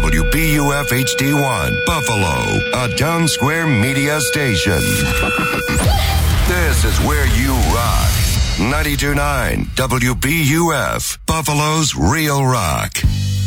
WBUF HD1, Buffalo, a Town Square media station. This is where you rock. 92.9 WBUF, Buffalo's Real Rock.